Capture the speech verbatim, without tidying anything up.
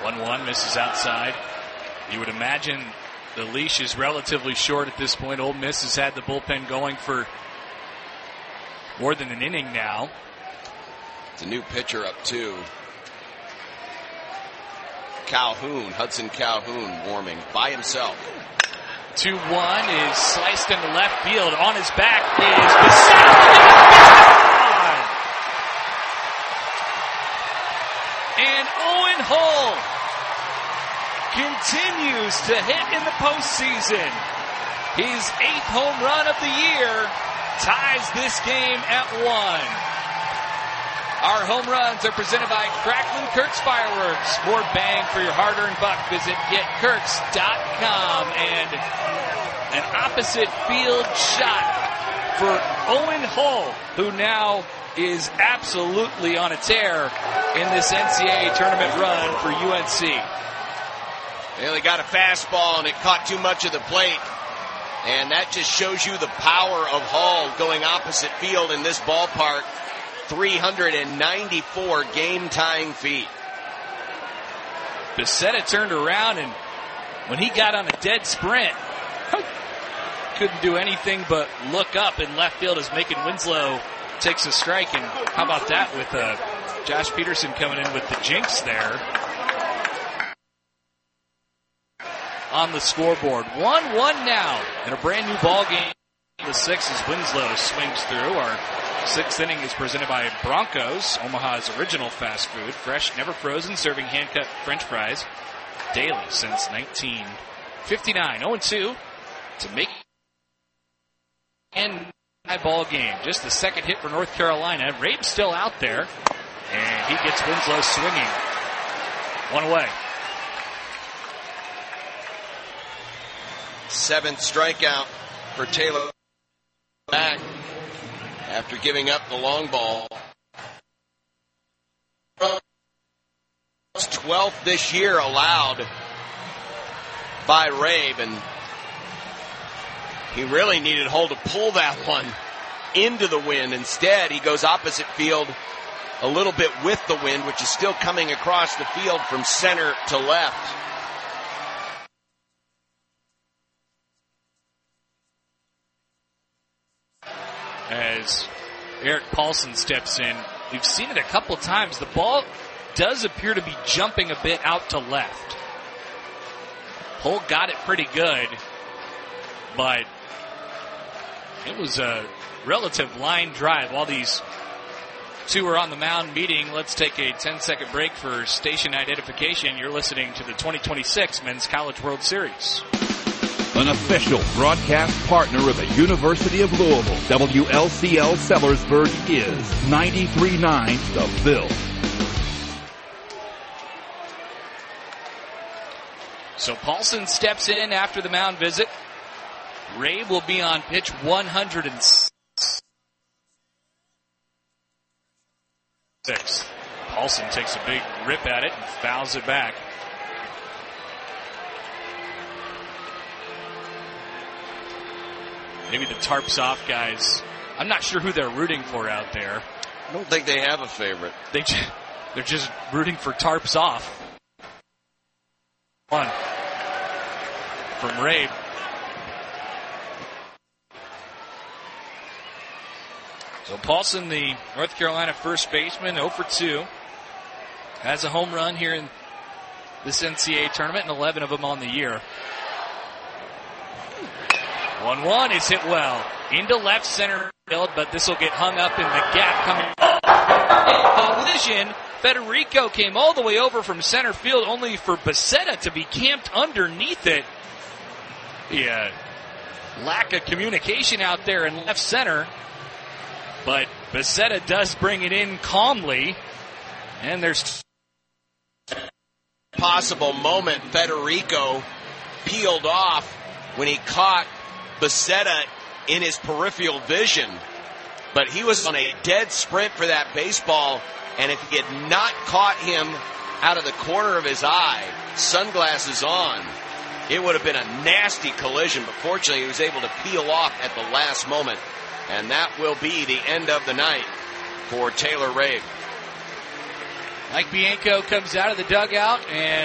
one one misses outside. You would imagine the leash is relatively short at this point. Ole Miss has had the bullpen going for more than an inning now. It's a new pitcher up two. Calhoun, Hudson Calhoun warming by himself. two one is sliced into left field. On his back is Becerra. And Owen Hull continues to hit in the postseason. His eighth home run of the year ties this game at one. Our home runs are presented by Cracklin Kirk's Fireworks. More bang for your hard-earned buck. Visit get kirks dot com. And an opposite field shot for Owen Hull, who now is absolutely on a tear in this N C double A tournament run for U N C. Well, he got a fastball and it caught too much of the plate. And that just shows you the power of Hull going opposite field in this ballpark. three hundred ninety-four game-tying feet. Becerra turned around, and when he got on a dead sprint, couldn't do anything but look up in left field as Macon Winslow takes a strike. And how about that with uh, Josh Peterson coming in with the jinx there on the scoreboard. one one now in a brand new ball game. The sixth as Winslow swings through. Our sixth inning is presented by Broncos, Omaha's original fast food. Fresh, never frozen, serving hand-cut French fries daily since nineteen fifty-nine. oh two to make and high ball game. Just the second hit for North Carolina. Rabe's still out there, and he gets Winslow swinging. One away. Seventh strikeout for Taylor back after giving up the long ball. twelfth this year allowed by Rabe, and he really needed Hull to pull that one into the wind. Instead, he goes opposite field a little bit with the wind, which is still coming across the field from center to left. As Eric Paulson steps in, we've seen it a couple times. The ball does appear to be jumping a bit out to left. Hull got it pretty good, but it was a relative line drive. While these two are on the mound meeting, let's take a ten-second break for station identification. You're listening to the twenty twenty-six Men's College World Series. An official broadcast partner of the University of Louisville, W L C L Sellersburg is ninety-three point nine The Ville. So Paulson steps in after the mound visit. Rabe will be on pitch one hundred six. Paulson takes a big rip at it and fouls it back. Maybe the tarps off guys. I'm not sure who they're rooting for out there. I don't think they have a favorite. They just, they're just rooting for tarps off. One from Rabe. So Paulson, the North Carolina first baseman, oh for two. Has a home run here in this N C double A tournament, and eleven of them on the year. one one is hit well into left center field, but this will get hung up in the gap coming. Collision. Federico came all the way over from center field, only for Becerra to be camped underneath it. Yeah, lack of communication out there in left center, but Becerra does bring it in calmly, and there's possible moment Federico peeled off when he caught Becerra in his peripheral vision, but he was on a dead sprint for that baseball, and if he had not caught him out of the corner of his eye, sunglasses on, it would have been a nasty collision, but fortunately he was able to peel off at the last moment, and that will be the end of the night for Taylor Rabe. Mike Bianco comes out of the dugout and